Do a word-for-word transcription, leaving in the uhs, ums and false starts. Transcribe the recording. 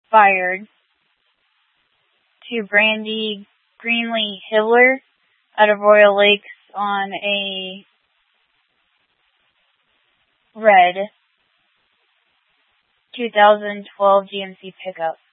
fired to Brandy Greenlee Hiller out of Royal Lakes on a red two thousand twelve G M C pickup.